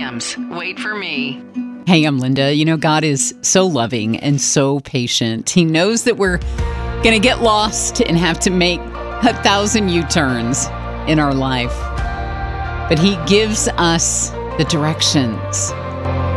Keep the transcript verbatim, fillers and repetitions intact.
Rams. Wait for me. Hey, I'm Linda. You know, God is so loving and so patient. He knows that we're going to get lost and have to make a thousand U-turns in our life. But he gives us the directions.